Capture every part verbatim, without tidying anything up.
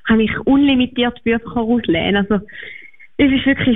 kann ich unlimitiert Bücher rauslehnen. Also, es ist wirklich,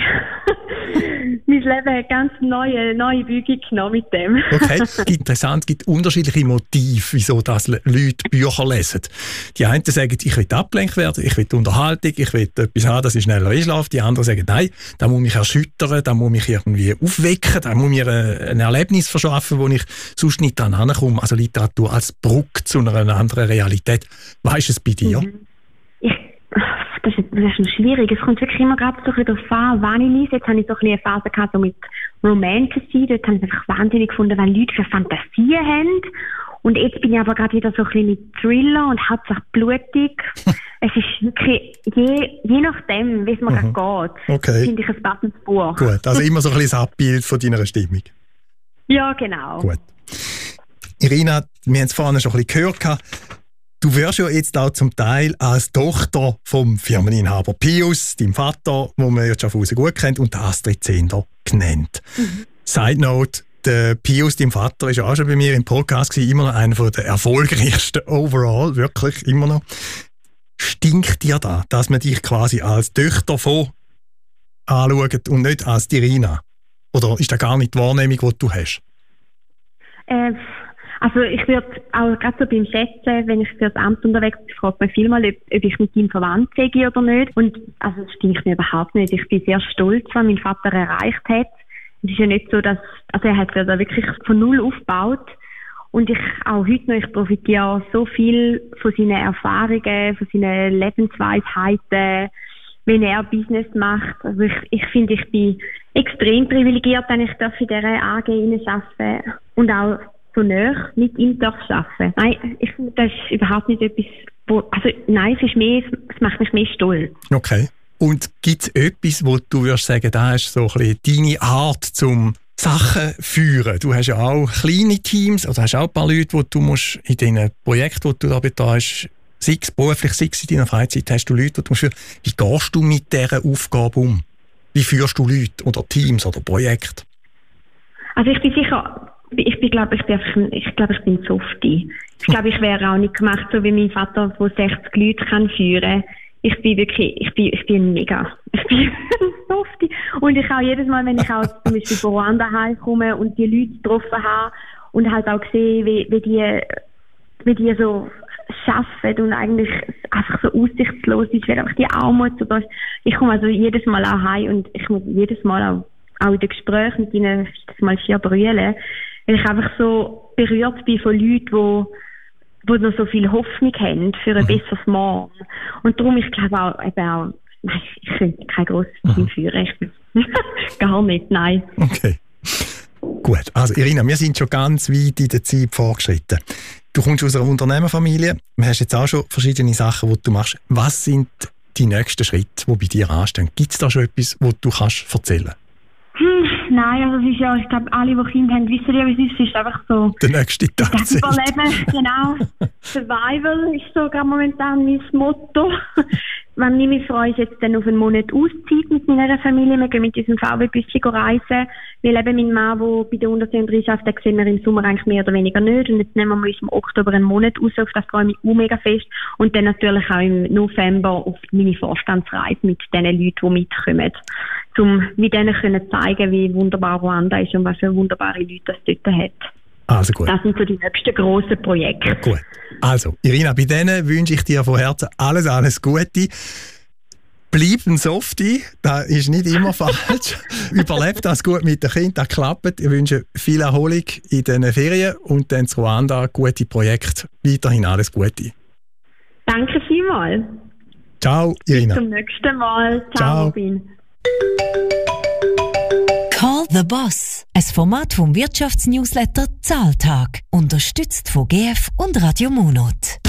mein Leben hat ganz neue, neue Büge genommen mit dem. Okay, interessant, es gibt unterschiedliche Motive, wieso das Leute Bücher lesen. Die einen sagen, ich will abgelenkt werden, ich will Unterhaltung, ich will etwas haben, dass ich schneller einschlafe. Die anderen sagen, nein, da muss mich erschüttern, da muss mich irgendwie aufwecken, da muss mir ein Erlebnis verschaffen, wo ich sonst nicht dran ankomme. Also Literatur als Brücke zu einer anderen Realität. Weißt du es bei dir? Mhm. Ich Das ist, das ist noch schwierig. Es kommt wirklich immer gerade so ein bisschen darauf an, wann ich lese. Jetzt habe ich so ein bisschen eine Phase gehabt, so mit Romantasy. Dort habe ich es einfach wahnsinnig gefunden, weil Leute für Fantasie haben. Und jetzt bin ich aber gerade wieder so ein bisschen mit Thriller und hauptsächlich blutig. Es ist wirklich, je, je nachdem, wie es mir mhm. gerade geht, okay. finde ich ein passendes Buch. Gut, also immer so ein bisschen das Abbild von deiner Stimmung. Ja, genau. Gut. Irina, wir haben es vorhin schon ein bisschen gehört. Du wirst ja jetzt auch zum Teil als Tochter vom Firmeninhaber Pius, deinem Vater, den man ja Schaffhausen gut kennt, und Astrid Zehnder genannt. Mhm. Side Note, der Pius, dein Vater, ist ja auch schon bei mir im Podcast gewesen, immer noch einer der erfolgreichsten overall, wirklich immer noch. Stinkt dir da, dass man dich quasi als Töchter von anschaut und nicht als die Irina? Oder ist das gar nicht die Wahrnehmung, die du hast? Äh, Also ich würde auch gerade so beim Schätzen, wenn ich für das Amt unterwegs bin, fragt man vielmal, ob, ob ich mit ihm verwandt sei oder nicht. Und also das stimmt mir überhaupt nicht. Ich bin sehr stolz, was mein Vater erreicht hat. Es ist ja nicht so, dass, also er hat es ja da wirklich von null aufgebaut. Und ich auch heute noch, ich profitiere so viel von seinen Erfahrungen, von seinen Lebensweisheiten, wenn er Business macht. Also ich, ich finde, ich bin extrem privilegiert, wenn ich in dieser A G arbeiten und auch so näher mit ihm arbeiten. Nein, ich finde, das ist überhaupt nicht etwas, wo, also nein, es ist mehr, es macht mich mehr stolz. Okay. Und gibt es etwas, wo du würdest sagen, das ist so ein bisschen deine Art zum Sachen führen? Du hast ja auch kleine Teams, oder hast auch ein paar Leute, die du musst in diesen Projekten, die du da betreust, sei es beruflich, sei es in deiner Freizeit, hast du Leute, die du musst führen. Wie gehst du mit dieser Aufgabe um? Wie führst du Leute oder Teams oder Projekte? Also ich bin sicher, ich bin, glaube ich, bin einfach, ich glaube, ich bin Softie. Ich glaube, ich wäre auch nicht gemacht, so wie mein Vater, der sechzig Leute kann führen. Ich bin wirklich, ich bin, ich bin mega. Ich bin Softie. Und ich auch jedes Mal, wenn ich auch zum Beispiel von Ruanda heimkomme und die Leute getroffen habe und halt auch sehe, wie, wie die, wie die so arbeiten und eigentlich einfach so aussichtslos ist, weil einfach die Armut so da ist. Ich komme also jedes Mal auch heim und ich muss jedes Mal auch, auch in den Gesprächen mit ihnen das mal schier brüllen, weil ich einfach so berührt bin von Leuten, die die noch so viel Hoffnung haben für ein mhm. besseres Morgen. Und darum, ich glaube auch, eben auch, nein, ich könnte kein grosses mhm. Team führen. Ich, gar nicht, nein. Okay. Gut, also Irina, wir sind schon ganz weit in der Zeit fortgeschritten. Du kommst aus einer Unternehmerfamilie, du hast jetzt auch schon verschiedene Sachen, die du machst. Was sind die nächsten Schritte, die bei dir anstehen? Gibt es da schon etwas, was du kannst erzählen kannst? Hm, nein, also es ist ja, ich glaube, alle, die Kinder haben, wissen ja, wie es ist. Es ist einfach so... Der nächste Tag das Überleben, genau. Survival ist so gerade momentan mein Motto. Wenn ich mich freue, jetzt dann auf einen Monat Auszeit mit meiner Familie. Wir gehen mit diesem V W-Büsschen reisen. Weil eben mein Mann, der bei der Untersee arbeitet, den sehen wir im Sommer eigentlich mehr oder weniger nicht. Und jetzt nehmen wir uns im Oktober einen Monat raus. Auf das freue ich mich auch mega fest. Und dann natürlich auch im November auf meine Vorstandsreise mit den Leuten, die mitkommen. Um mit denen können zeigen, wie wunderbar Ruanda ist und was für wunderbare Leute das dort hat. Also gut. Das sind so die nächsten grossen Projekte. Gut. Also, Irina, bei denen wünsche ich dir von Herzen alles, alles Gute. Bleib ein Softie, das ist nicht immer falsch. Überlebe das gut mit den Kindern, das klappt. Ich wünsche viel Erholung in den Ferien und dann zu Ruanda gute Projekte. Weiterhin alles Gute. Danke vielmals. Ciao, Irina. Bis zum nächsten Mal. Ciao, Robin. Call the Boss, ein Format vom Wirtschaftsnewsletter Zahltag, unterstützt von G F und Radio Monat.